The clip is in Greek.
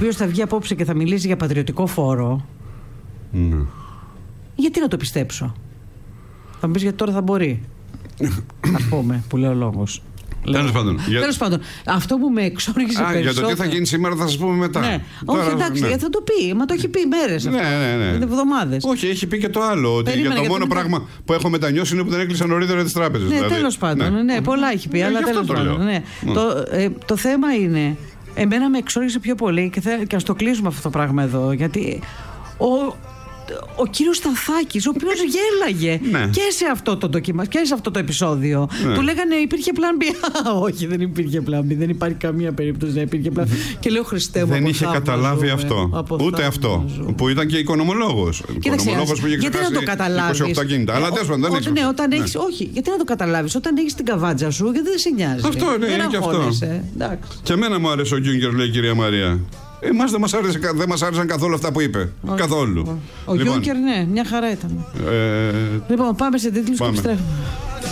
οποίος θα βγει απόψε και θα μιλήσει για πατριωτικό φόρο. Ναι. Γιατί να το πιστέψω? Θα μου πεις γιατί τώρα θα μπορεί. Ας πούμε, που λέει ο λόγος. Τέλος πάντων, αυτό που με εξόργησε περισσότερο. Για το τι θα γίνει σήμερα θα σας πούμε μετά. Ναι. Όχι, εντάξει, θα το πει. Μα το έχει πει μέρες. Ναι. Εβδομάδες. Όχι, έχει πει και το άλλο. Ότι για το μόνο πράγμα που έχω μετανιώσει είναι που δεν έκλεισαν νωρίτερα τις τράπεζες. Ναι, τέλος πάντων. Ναι, πολλά έχει πει. Αλλά τέλος πάντων. Το θέμα είναι. Εμένα με εξόργησε πιο πολύ και ας το κλείσουμε αυτό το πράγμα εδώ. Γιατί ο κύριος Σταθάκης, ο οποίος γέλαγε και σε αυτό το ντοκιμαντ και σε αυτό το επεισόδιο. Του λέγανε υπήρχε πλάν B. Όχι, δεν υπήρχε πλάν B. Δεν υπάρχει καμία περίπτωση να υπήρχε πλάν B. Και λέω Χριστέ μου. Δεν είχε καταλάβει αυτό. Ούτε αυτό. Που ήταν και οικονομολόγος. Οικονομολόγος που είχε ξεχάσει 28 κίνητα. Αλλά τέλος πάντων δεν έχει. Όχι, γιατί να το καταλάβεις? Όταν έχεις την καβάτζα σου, γιατί δεν σε νοιάζει. Αυτό είναι και αυτό. Και εμένα μου άρεσε ο Γιούγκερ, λέει η κυρία Μαρία. Εμάς δεν μας άρεσαν καθόλου αυτά που είπε. Καθόλου. Ο Γιούγκερ, ναι, μια χαρά ήταν. Λοιπόν, πάμε σε τίτλους και επιστρέφουμε.